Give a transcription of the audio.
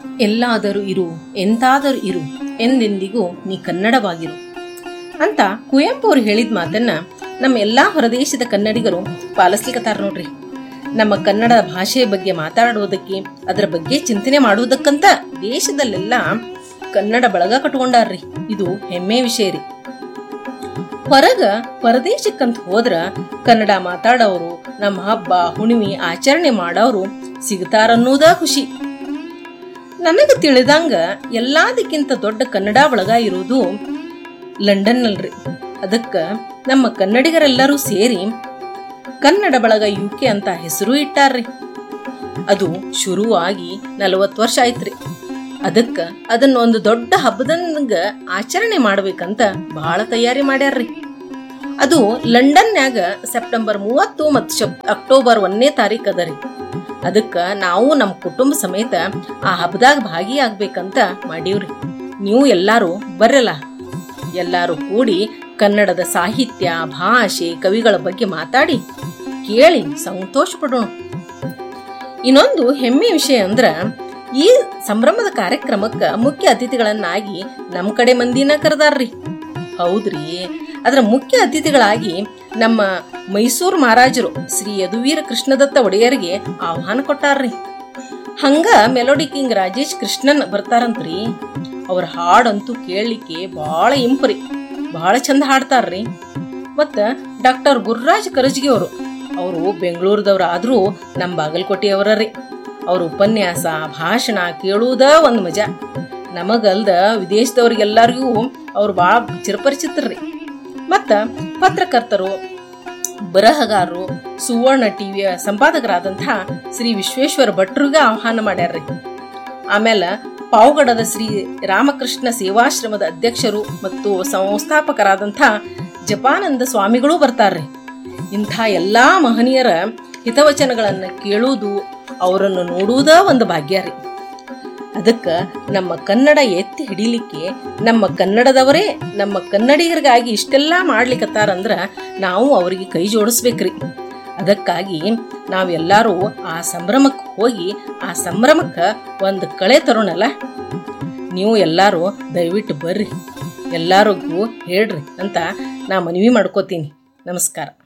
ಎಲ್ಲಾದರೂ ಇರು, ಎಂತಾದರೂ ಇರು, ಎಂದೆಂದಿಗೂ ನೀ ಕನ್ನಡವಾಗಿರು ಅಂತ ಕುವೆಂಪು ಅವರು ಹೇಳಿದ ಮಾತನ್ನ ನಮ್ಮ ಎಲ್ಲಾ ಹೊರದೇಶದ ಕನ್ನಡಿಗರು ಪಾಲಿಸ್ಲಿಕ್ಕತ್ತಾರ ನೋಡ್ರಿ. ನಮ್ಮ ಕನ್ನಡ ಭಾಷೆಯ ಬಗ್ಗೆ ಮಾತಾಡೋದಕ್ಕೆ, ಅದರ ಬಗ್ಗೆ ಚಿಂತನೆ ಮಾಡುವುದಕ್ಕಂತ ದೇಶದಲ್ಲೆಲ್ಲ ಕನ್ನಡ ಬಳಗ ಕಟ್ಕೊಂಡಾರ್ರಿ. ಇದು ಹೆಮ್ಮೆ ವಿಷಯ ರೀ. ಹೊರಗ ಪರದೇಶಕ್ಕಂತ ಹೋದ್ರ ಕನ್ನಡ ಮಾತಾಡೋರು, ನಮ್ಮ ಹಬ್ಬ ಹುಣ್ಣಿಮೆ ಆಚರಣೆ ಮಾಡೋರು ಸಿಗ್ತಾರನ್ನೋದ ಖುಷಿ. ನನಗೆ ತಿಳಿದಂಗ ಎಲ್ಲದಕ್ಕಿಂತ ದೊಡ್ಡ ಕನ್ನಡ ಬಳಗ ಇರೋದು ಲಂಡನ್ ಅಲ್ರಿ. ಅದಕ್ಕ ನಮ್ಮ ಕನ್ನಡಿಗರೆಲ್ಲರೂ ಸೇರಿ ಕನ್ನಡ ಬಳಗ UK ಅಂತ ಹೆಸರು ಇಟ್ಟಾರ್ರಿ. ಅದು ಶುರುವಾಗಿ 40 ವರ್ಷ ಆಯ್ತ್ರಿ. ಅದಕ್ಕ ಅದನ್ನ ಒಂದು ದೊಡ್ಡ ಹಬ್ಬದಂಗ ಆಚರಣೆ ಮಾಡ್ಬೇಕಂತ ಬಹಳ ತಯಾರಿ ಮಾಡ್ಯಾರ್ರಿ. ಅದು ಲಂಡನ್ನ್ಯಾಗ ಸೆಪ್ಟೆಂಬರ್ 30 ಮತ್ತು ಅಕ್ಟೋಬರ್ 1ನೇ ತಾರೀಕು ಅದರಿ. ಅದಕ್ಕ ನಾವು ನಮ್ಮ ಕುಟುಂಬ ಸಮೇತ ಆ ಹಬ್ಬದಾಗ ಭಾಗಿಯಾಗಬೇಕಂತ ಮಾಡೀವ್ರಿ. ನೀವು ಎಲ್ಲಾರು ಬರ್ರಲ್ಲ. ಎಲ್ಲಾರು ಕೂಡಿ ಕನ್ನಡದ ಸಾಹಿತ್ಯ, ಭಾಷೆ, ಕವಿಗಳ ಬಗ್ಗೆ ಮಾತಾಡಿ ಕೇಳಿ ಸಂತೋಷ ಪಡೋಣ. ಇನ್ನೊಂದು ಹೆಮ್ಮೆ ವಿಷಯ ಅಂದ್ರ, ಈ ಸಂಭ್ರಮದ ಕಾರ್ಯಕ್ರಮಕ್ಕ ಮುಖ್ಯ ಅತಿಥಿಗಳನ್ನಾಗಿ ನಮ್ಮ ಕಡೆ ಮಂದಿನ ಕರೆದಾರ್ರಿ. ಹೌದ್ರಿ, ಅದರ ಮುಖ್ಯ ಅತಿಥಿಗಳಾಗಿ ನಮ್ಮ ಮೈಸೂರು ಮಹಾರಾಜರು ಶ್ರೀ ಯದುವೀರ ಕೃಷ್ಣದತ್ತ ಒಡೆಯರಿಗೆ ಆಹ್ವಾನ ಕೊಟ್ಟಾರ್ರಿ. ಹಂಗ ಮೆಲೋಡಿ ಕಿಂಗ್ ರಾಜೇಶ್ ಕೃಷ್ಣನ್ ಬರ್ತಾರಂತ್ರಿ. ಅವ್ರ ಹಾಡಂತೂ ಕೇಳಲಿಕ್ಕೆ ಬಹಳ ಇಂಪ್ರಿ, ಬಹಳ ಚಂದ ಹಾಡ್ತಾರ್ರಿ. ಮತ್ತ ಡಾಕ್ಟರ್ ಗುರುರಾಜ್ ಕರಜ್ಗಿ ಅವರು ಬೆಂಗಳೂರದವ್ರ ಆದ್ರೂ ನಮ್ಮ ಬಾಗಲಕೋಟೆಯವರ್ರಿ. ಅವ್ರ ಉಪನ್ಯಾಸ, ಭಾಷಣ ಕೇಳುವುದ ಒಂದ್ ಮಜಾ. ನಮಗಲ್ದ ವಿದೇಶದವ್ರಿಗೆಲ್ಲರಿಗೂ ಅವ್ರು ಬಹಳ ಚಿರಪರಿಚಿತರ್ರಿ. ಮತ್ತ ಪತ್ರಕರ್ತರು, ಬರಹಗಾರರು, ಸುವರ್ಣ ಟಿವಿಯ ಸಂಪಾದಕರಾದಂತಹ ಶ್ರೀ ವಿಶ್ವೇಶ್ವರ ಭಟ್ರಿಗೆ ಆಹ್ವಾನ ಮಾಡ್ಯಾರ್ರಿ. ಆಮೇಲೆ ಪಾವಗಡದ ಶ್ರೀ ರಾಮಕೃಷ್ಣ ಸೇವಾಶ್ರಮದ ಅಧ್ಯಕ್ಷರು ಮತ್ತು ಸಂಸ್ಥಾಪಕರಾದಂಥ ಜಪಾನಂದ ಸ್ವಾಮಿಗಳು ಬರ್ತಾರ್ರಿ. ಇಂಥ ಎಲ್ಲಾ ಮಹನೀಯರ ಹಿತವಚನಗಳನ್ನ ಕೇಳುವುದು, ಅವರನ್ನು ನೋಡುವುದ ಒಂದು ಭಾಗ್ಯ ರೀ. ಅದಕ್ಕ ನಮ್ಮ ಕನ್ನಡ ಎತ್ತಿ ಹಿಡಿಲಿಕ್ಕೆ ನಮ್ಮ ಕನ್ನಡದವರೇ ನಮ್ಮ ಕನ್ನಡಿಗರಿಗಾಗಿ ಇಷ್ಟೆಲ್ಲಾ ಮಾಡ್ಲಿಕ್ಕತ್ತಾರಂದ್ರ ನಾವು ಅವರಿಗೆ ಕೈ ಜೋಡಿಸ್ಬೇಕ್ರಿ. ಅದಕ್ಕಾಗಿ ನಾವೆಲ್ಲರೂ ಆ ಸಂಭ್ರಮಕ್ಕೆ ಹೋಗಿ ಆ ಸಂಭ್ರಮಕ್ಕೆ ಒಂದು ಕಳೆ ತರೋಣಲ್ಲ. ನೀವು ಎಲ್ಲರೂ ದಯವಿಟ್ಟು ಬರ್ರಿ, ಎಲ್ಲರಿಗೂ ಹೇಳ್ರಿ ಅಂತ ನಾ ಮನವಿ ಮಾಡ್ಕೋತೀನಿ. ನಮಸ್ಕಾರ.